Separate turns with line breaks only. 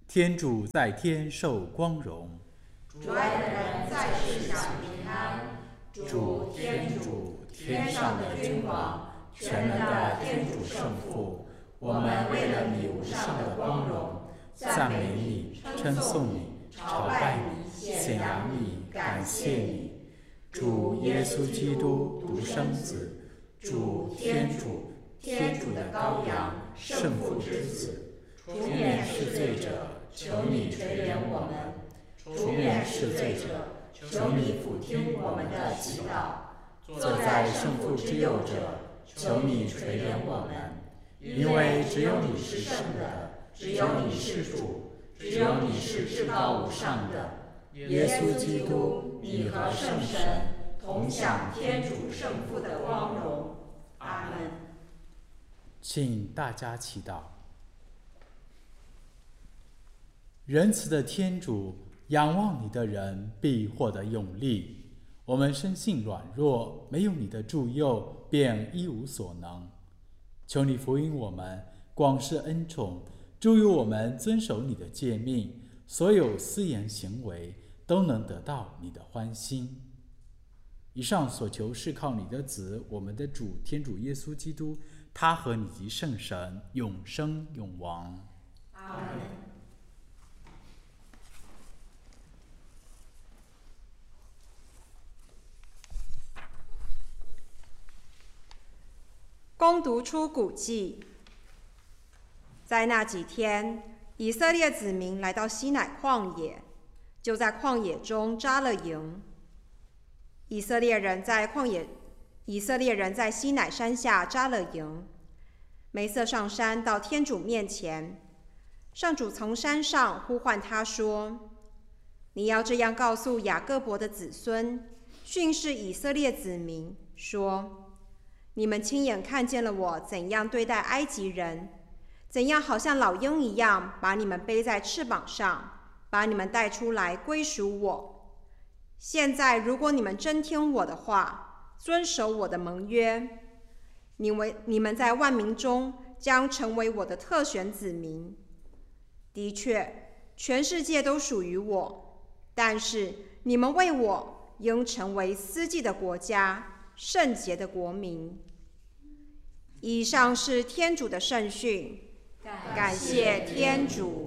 天主在天受光荣。
主爱的人在世享平安。主天主，天上的君王，全能的天主圣父，我们为了你无上的光荣，赞美你，称颂你，朝拜你，显扬你，感谢你。主耶稣基督独生子，主天主，天主的羔羊，圣父之子，除免世罪者，求你垂怜我们；除免世罪者，求你俯听我们的祈祷。坐在圣父之右者，求你垂怜我们，因为只有你是圣的，只有你是主，只有你是至高无上的。耶稣基督，你和圣神同享天主圣父的光荣。阿门。
请大家祈祷。仁慈的天主，仰望你的人必获得勇力。我们生性软弱，没有你的助佑，便一无所能。求你福荫我们，广施恩宠，助佑我们遵守你的诫命，所有思言行为都能得到你的欢心。以上所求是靠你的子，我们的主天主耶稣基督，他和你及圣神永生永王。
阿门。
恭读出谷记。在那几天，以色列子民来到西乃旷野，就在旷野中扎了营。以色列人在西乃山下扎了营。梅瑟上山到天主面前，上主从山上呼唤他说：“你要这样告诉雅各伯的子孙，训示以色列子民，说：你们亲眼看见了我怎样对待埃及人，怎样好像老鹰一样把你们背在翅膀上，把你们带出来归属我。现在如果你们真听我的话，遵守我的盟约，你们在万民中将成为我的特选子民。的确，全世界都属于我，但是你们为我应成为司祭的国家，圣洁的国民。”以上是天主的圣训，感谢天主。